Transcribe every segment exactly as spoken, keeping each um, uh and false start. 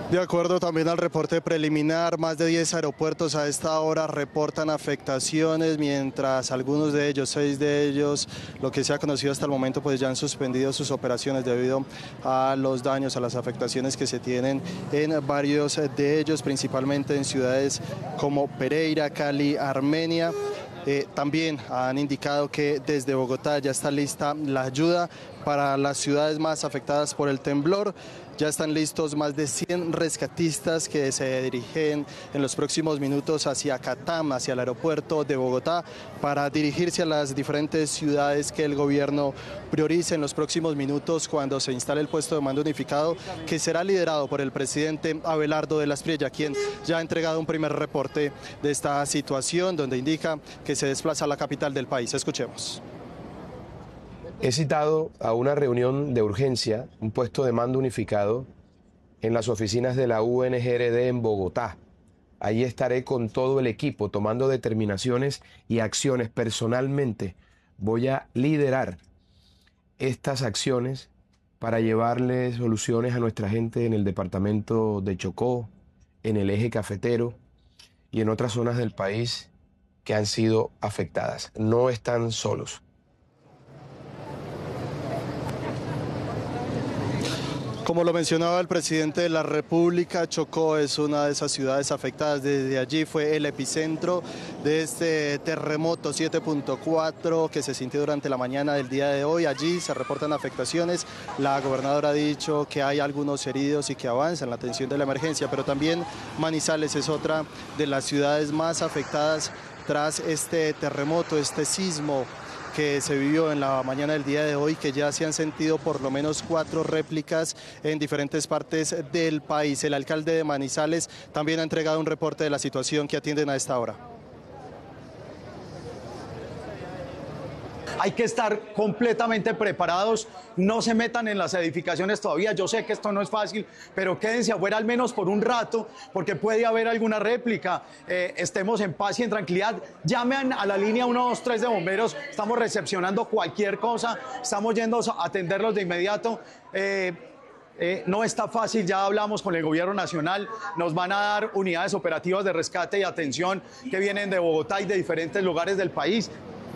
De acuerdo también al reporte preliminar, más de diez aeropuertos a esta hora reportan afectaciones, mientras algunos de ellos, seis de ellos, lo que se ha conocido hasta el momento, pues ya han suspendido sus operaciones debido a los daños, a las afectaciones que se tienen en varios de ellos, principalmente en ciudades como Pereira, Cali, Armenia. Eh, también han indicado que desde Bogotá ya está lista la ayuda para las ciudades más afectadas por el temblor. Ya están listos más de cien rescatistas que se dirigen en los próximos minutos hacia Catam, hacia el aeropuerto de Bogotá, para dirigirse a las diferentes ciudades que el gobierno priorice en los próximos minutos cuando se instale el puesto de mando unificado, que será liderado por el presidente Abelardo de la Espriella, quien ya ha entregado un primer reporte de esta situación, donde indica que se desplaza a la capital del país. Escuchemos. He citado a una reunión de urgencia, un puesto de mando unificado, en las oficinas de la U N G R D en Bogotá. Allí estaré con todo el equipo tomando determinaciones y acciones. Personalmente voy a liderar estas acciones para llevarle soluciones a nuestra gente en el departamento de Chocó, en el eje cafetero y en otras zonas del país que han sido afectadas. No están solos. Como lo mencionaba el presidente de la República, Chocó es una de esas ciudades afectadas. Desde allí fue el epicentro de este terremoto siete punto cuatro que se sintió durante la mañana del día de hoy. Allí se reportan afectaciones. La gobernadora ha dicho que hay algunos heridos y que avanza en la atención de la emergencia, pero también Manizales es otra de las ciudades más afectadas tras este terremoto, este sismo que se vivió en la mañana del día de hoy, que ya se han sentido por lo menos cuatro réplicas en diferentes partes del país. El alcalde de Manizales también ha entregado un reporte de la situación que atienden a esta hora. Hay que estar completamente preparados, no se metan en las edificaciones todavía. Yo sé que esto no es fácil, pero quédense afuera al menos por un rato, porque puede haber alguna réplica. Eh, estemos en paz y en tranquilidad. Llamen a la línea uno dos tres de bomberos, estamos recepcionando cualquier cosa, estamos yendo a atenderlos de inmediato. Eh, Eh, no está fácil, ya hablamos con el gobierno nacional, nos van a dar unidades operativas de rescate y atención que vienen de Bogotá y de diferentes lugares del país.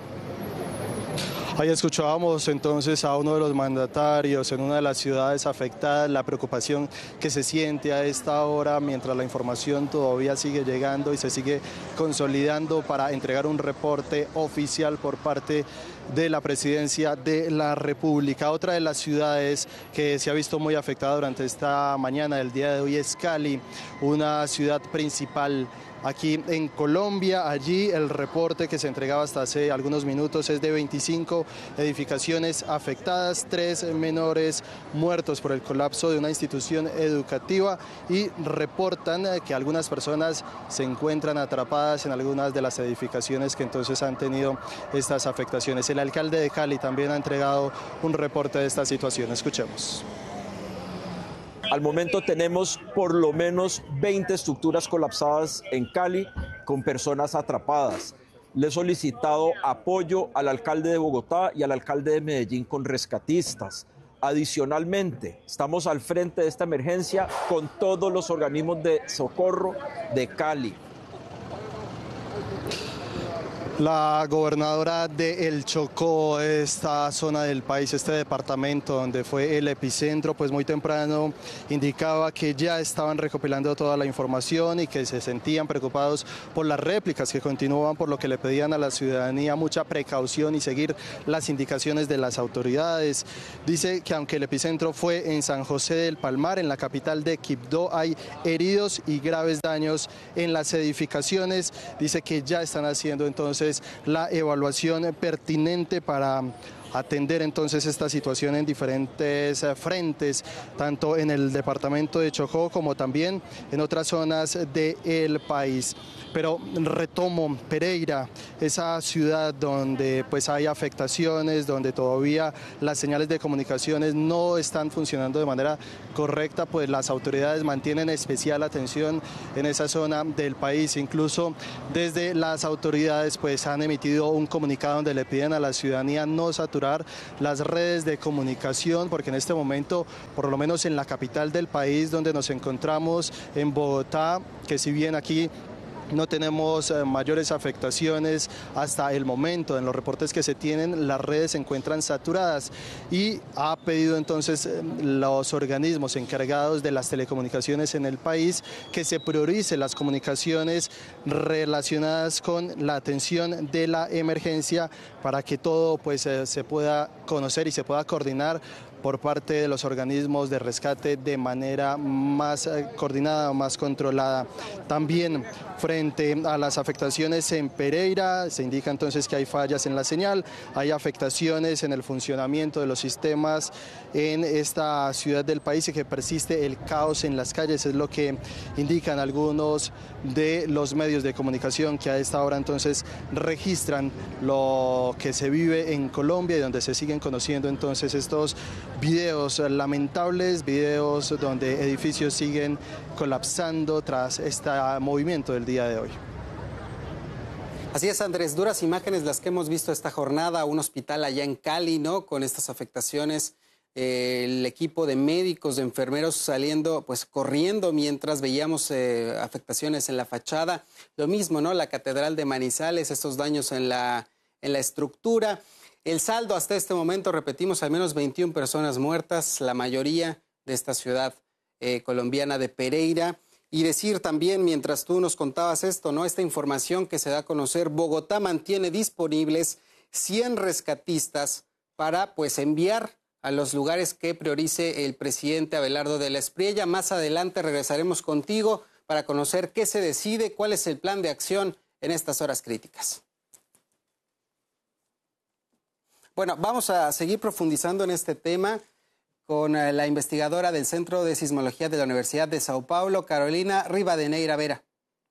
Ahí escuchábamos entonces a uno de los mandatarios en una de las ciudades afectadas, la preocupación que se siente a esta hora mientras la información todavía sigue llegando y se sigue consolidando para entregar un reporte oficial por parte de la Presidencia de la República. Otra de las ciudades que se ha visto muy afectada durante esta mañana del día de hoy es Cali, una ciudad principal aquí en Colombia. Allí el reporte que se entregaba hasta hace algunos minutos es de veinticinco edificaciones afectadas, tres menores muertos por el colapso de una institución educativa, y reportan que algunas personas se encuentran atrapadas en algunas de las edificaciones que entonces han tenido estas afectaciones. El alcalde de Cali también ha entregado un reporte de esta situación. Escuchemos. Al momento tenemos por lo menos veinte estructuras colapsadas en Cali con personas atrapadas. Le he solicitado apoyo al alcalde de Bogotá y al alcalde de Medellín con rescatistas. Adicionalmente, estamos al frente de esta emergencia con todos los organismos de socorro de Cali. La gobernadora de El Chocó, esta zona del país, este departamento donde fue el epicentro, pues muy temprano indicaba que ya estaban recopilando toda la información y que se sentían preocupados por las réplicas que continúan, por lo que le pedían a la ciudadanía mucha precaución y seguir las indicaciones de las autoridades. Dice que aunque el epicentro fue en San José del Palmar, en la capital de Quibdó, hay heridos y graves daños en las edificaciones. Dice que ya están haciendo entonces la evaluación pertinente para atender entonces esta situación en diferentes frentes, tanto en el departamento de Chocó como también en otras zonas del país. Pero retomo Pereira, esa ciudad donde pues hay afectaciones, donde todavía las señales de comunicaciones no están funcionando de manera correcta, pues las autoridades mantienen especial atención en esa zona del país. Incluso desde las autoridades pues han emitido un comunicado donde le piden a la ciudadanía no saturar saturar las redes de comunicación, porque en este momento, por lo menos en la capital del país donde nos encontramos, en Bogotá, que si bien aquí no tenemos eh, mayores afectaciones hasta el momento. En los reportes que se tienen, las redes se encuentran saturadas y ha pedido entonces eh, los organismos encargados de las telecomunicaciones en el país que se priorice las comunicaciones relacionadas con la atención de la emergencia para que todo pues eh, se pueda conocer y se pueda coordinar por parte de los organismos de rescate de manera más eh, coordinada, más controlada. También frente a las afectaciones en Pereira, se indica entonces que hay fallas en la señal, hay afectaciones en el funcionamiento de los sistemas en esta ciudad del país y que persiste el caos en las calles, es lo que indican algunos de los medios de comunicación que a esta hora entonces registran lo que se vive en Colombia y donde se siguen conociendo entonces estos videos lamentables, videos donde edificios siguen colapsando tras este movimiento del día de hoy. Así es, Andrés, duras imágenes las que hemos visto esta jornada, un hospital allá en Cali, ¿no? Con estas afectaciones, eh, el equipo de médicos, de enfermeros saliendo, pues corriendo mientras veíamos eh, afectaciones en la fachada. Lo mismo, ¿no? La Catedral de Manizales, estos daños en la, en la estructura. El saldo hasta este momento, repetimos, al menos veintiuna personas muertas, la mayoría de esta ciudad eh, colombiana de Pereira. Y decir también, mientras tú nos contabas esto, ¿no? Esta información que se da a conocer, Bogotá mantiene disponibles cien rescatistas para pues enviar a los lugares que priorice el presidente Abelardo de la Espriella. Más adelante regresaremos contigo para conocer qué se decide, cuál es el plan de acción en estas horas críticas. Bueno, vamos a seguir profundizando en este tema con la investigadora del Centro de Sismología de la Universidad de Sao Paulo, Carolina Rivadeneira Vera.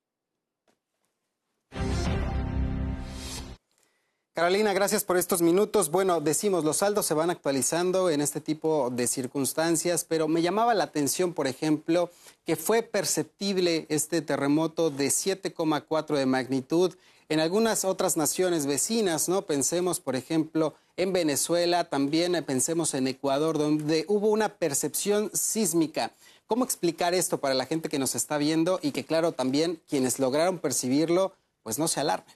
Carolina, gracias por estos minutos. Bueno, decimos, los saldos se van actualizando en este tipo de circunstancias, pero me llamaba la atención, por ejemplo, que fue perceptible este terremoto de siete coma cuatro de magnitud en algunas otras naciones vecinas, ¿no? Pensemos, por ejemplo, en Venezuela, también pensemos en Ecuador, donde hubo una percepción sísmica. ¿Cómo explicar esto para la gente que nos está viendo y que, claro, también quienes lograron percibirlo, pues no se alarmen?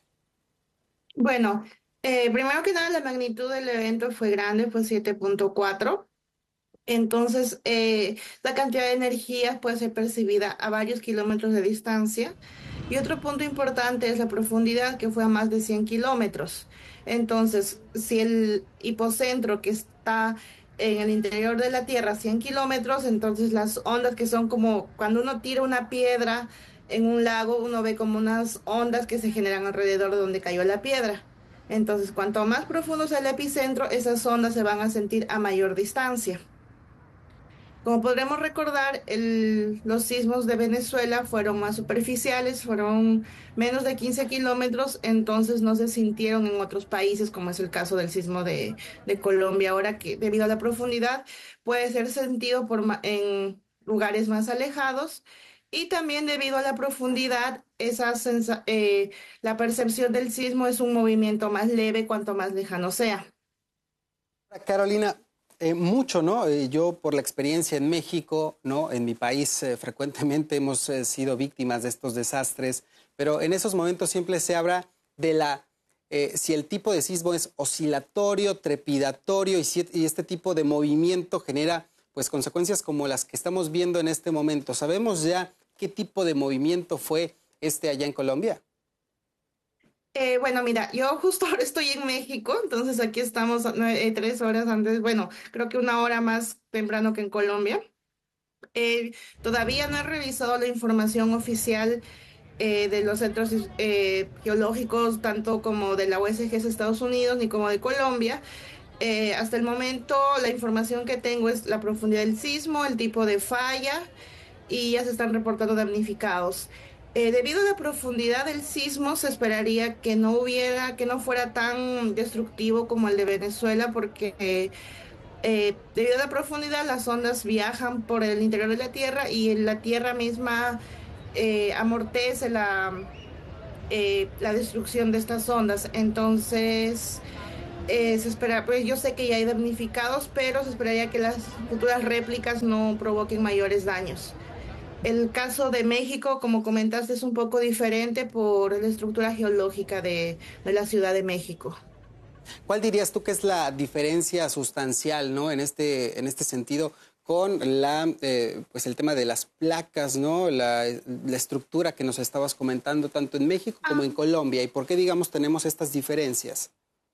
Bueno, eh, primero que nada, la magnitud del evento fue grande, fue siete punto cuatro. Entonces, eh, la cantidad de energía puede ser percibida a varios kilómetros de distancia. Y otro punto importante es la profundidad, que fue a más de cien kilómetros. Entonces, si el hipocentro que está en el interior de la Tierra, cien kilómetros, entonces las ondas que son como cuando uno tira una piedra en un lago, uno ve como unas ondas que se generan alrededor de donde cayó la piedra. Entonces, cuanto más profundo sea el epicentro, esas ondas se van a sentir a mayor distancia. Como podremos recordar, el, los sismos de Venezuela fueron más superficiales, fueron menos de quince kilómetros, entonces no se sintieron en otros países, como es el caso del sismo de, de Colombia, ahora que debido a la profundidad puede ser sentido por, en lugares más alejados, y también debido a la profundidad, esa sensa, eh, la percepción del sismo es un movimiento más leve cuanto más lejano sea. Carolina, Eh, mucho, ¿no? Eh, yo por la experiencia en México, ¿no? En mi país eh, frecuentemente hemos eh, sido víctimas de estos desastres, pero en esos momentos siempre se habla de la, eh, si el tipo de sismo es oscilatorio, trepidatorio y, si, y este tipo de movimiento genera pues consecuencias como las que estamos viendo en este momento. ¿Sabemos ya qué tipo de movimiento fue este allá en Colombia? Eh, bueno, mira, yo justo ahora estoy en México, entonces aquí estamos eh, tres horas antes, bueno, creo que una hora más temprano que en Colombia. Eh, todavía no he revisado la información oficial eh, de los centros eh, geológicos, tanto como de la U S G S Estados Unidos, ni como de Colombia. Eh, hasta el momento la información que tengo es la profundidad del sismo, el tipo de falla, y ya se están reportando damnificados. Eh, debido a la profundidad del sismo, se esperaría que no hubiera, que no fuera tan destructivo como el de Venezuela, porque eh, eh, debido a la profundidad las ondas viajan por el interior de la Tierra y la Tierra misma eh, amortece la, eh, la destrucción de estas ondas. Entonces, Eh, se espera, pues yo sé que ya hay damnificados, pero se esperaría que las futuras réplicas no provoquen mayores daños. El caso de México, como comentaste, es un poco diferente por la estructura geológica de, de la Ciudad de México. ¿Cuál dirías tú que es la diferencia sustancial, ¿no? En este, en este sentido, con la, eh, pues el tema de las placas, ¿no? La, la estructura que nos estabas comentando tanto en México como Ah. en Colombia. ¿Y por qué, digamos, tenemos estas diferencias?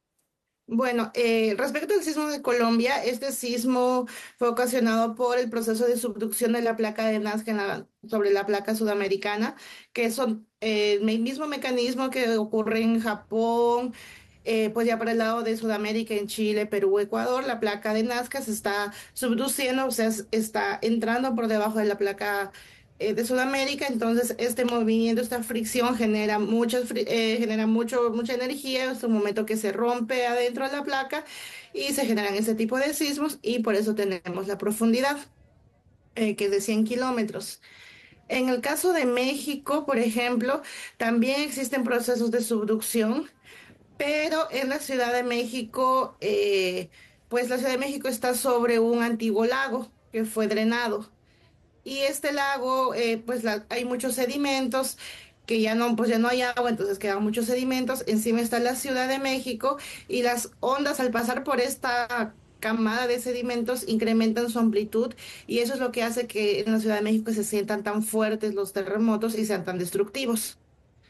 Bueno, eh, respecto al sismo de Colombia, este sismo fue ocasionado por el proceso de subducción de la placa de Nazca en la- sobre la placa sudamericana, que son eh, el mismo mecanismo que ocurre en Japón, eh, pues ya para el lado de Sudamérica, en Chile, Perú, Ecuador, la placa de Nazca se está subduciendo, o sea, es- está entrando por debajo de la placa eh, de Sudamérica. Entonces este movimiento, esta fricción genera, muchas, fri- eh, genera mucho, mucha energía, es un momento que se rompe adentro de la placa y se generan ese tipo de sismos y por eso tenemos la profundidad, eh, que es de cien kilómetros. En el caso de México, por ejemplo, también existen procesos de subducción, pero en la Ciudad de México, eh, pues la Ciudad de México está sobre un antiguo lago que fue drenado. Y este lago, eh, pues la- hay muchos sedimentos que ya no, pues ya no hay agua, entonces quedan muchos sedimentos. Encima está la Ciudad de México y las ondas al pasar por esta camada de sedimentos incrementan su amplitud y eso es lo que hace que en la Ciudad de México se sientan tan fuertes los terremotos y sean tan destructivos.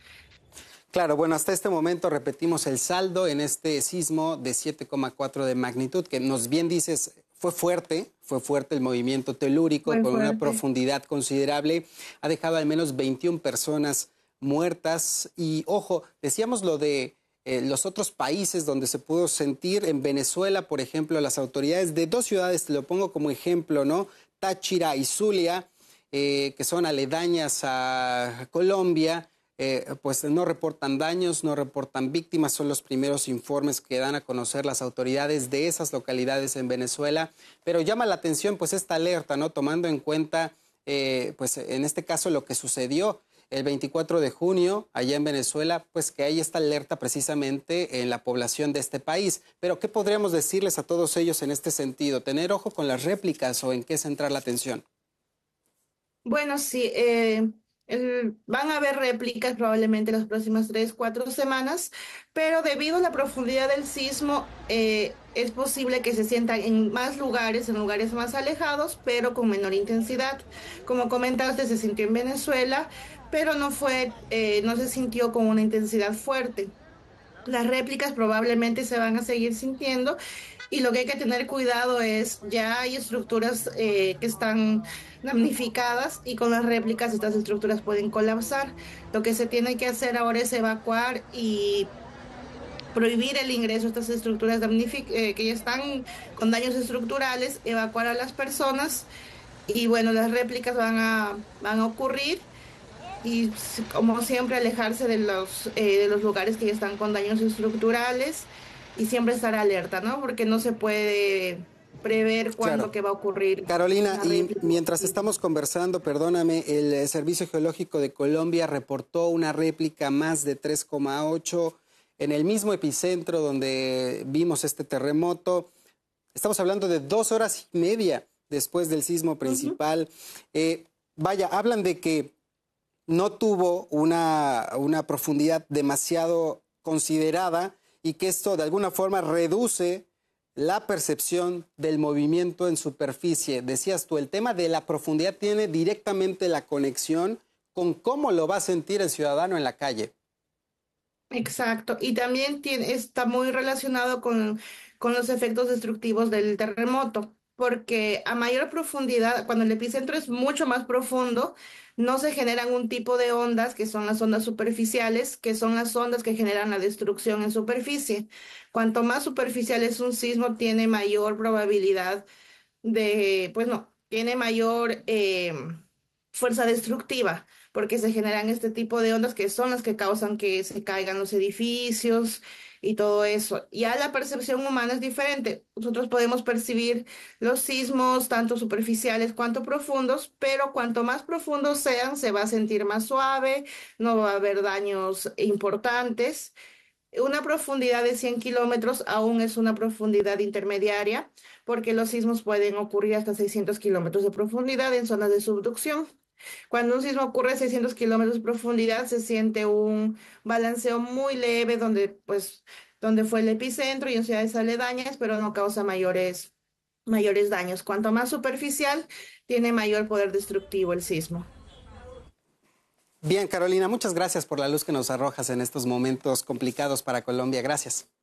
Claro, bueno, hasta este momento repetimos el saldo en este sismo de siete coma cuatro de magnitud, que nos bien dices, fue fuerte, fue fuerte el movimiento telúrico Muy con una fuerte. profundidad considerable, ha dejado al menos veintiuna personas muertas y ojo, decíamos lo de eh, los otros países donde se pudo sentir, en Venezuela, por ejemplo, las autoridades de dos ciudades, te lo pongo como ejemplo, ¿no? Táchira y Zulia, eh, que son aledañas a Colombia, eh, pues no reportan daños, no reportan víctimas, son los primeros informes que dan a conocer las autoridades de esas localidades en Venezuela, pero llama la atención pues esta alerta, ¿no? Tomando en cuenta, eh, pues en este caso lo que sucedió el veinticuatro de junio allá en Venezuela, pues que hay esta alerta precisamente en la población de este país. Pero ¿qué podríamos decirles a todos ellos en este sentido? ¿Tener ojo con las réplicas o en qué centrar la atención? Bueno, sí, eh, el- van a haber réplicas probablemente las próximas tres, cuatro semanas, pero debido a la profundidad del sismo, eh, es posible que se sientan en más lugares, en lugares más alejados, pero con menor intensidad. Como comentaste, se sintió en Venezuela, pero no fue, eh, no se sintió con una intensidad fuerte. Las réplicas probablemente se van a seguir sintiendo y lo que hay que tener cuidado es, ya hay estructuras eh, que están damnificadas y con las réplicas estas estructuras pueden colapsar. Lo que se tiene que hacer ahora es evacuar y prohibir el ingreso a estas estructuras damnific- eh, que ya están con daños estructurales, evacuar a las personas y bueno, las réplicas van a, van a ocurrir y s- como siempre alejarse de los, eh, de los lugares que ya están con daños estructurales y siempre estar alerta, ¿no? Porque no se puede prever cuándo Claro. que va a ocurrir Carolina, una y réplica. mientras estamos conversando, perdóname, el eh, Servicio Geológico de Colombia reportó una réplica más de tres coma ocho en el mismo epicentro donde vimos este terremoto. Estamos hablando de dos horas y media después del sismo Ujú. principal. Eh, vaya, hablan de que no tuvo una, una profundidad demasiado considerada y que esto de alguna forma reduce la percepción del movimiento en superficie. Decías tú, el tema de la profundidad tiene directamente la conexión con cómo lo va a sentir el ciudadano en la calle. Exacto, y también tiene, está muy relacionado con, con los efectos destructivos del terremoto, porque a mayor profundidad, cuando el epicentro es mucho más profundo, no se generan un tipo de ondas que son las ondas superficiales, que son las ondas que generan la destrucción en superficie. Cuanto más superficial es un sismo, tiene mayor probabilidad de, pues no, tiene mayor eh, fuerza destructiva, porque se generan este tipo de ondas que son las que causan que se caigan los edificios y todo eso. Ya la percepción humana es diferente. Nosotros podemos percibir los sismos, tanto superficiales cuanto profundos, pero cuanto más profundos sean, se va a sentir más suave, no va a haber daños importantes. Una profundidad de cien kilómetros aún es una profundidad intermediaria, porque los sismos pueden ocurrir hasta seiscientos kilómetros de profundidad en zonas de subducción. Cuando un sismo ocurre a seiscientos kilómetros de profundidad, se siente un balanceo muy leve donde, pues, donde fue el epicentro y en ciudades aledañas, pero no causa mayores, mayores daños. Cuanto más superficial, tiene mayor poder destructivo el sismo. Bien, Carolina, muchas gracias por la luz que nos arrojas en estos momentos complicados para Colombia. Gracias.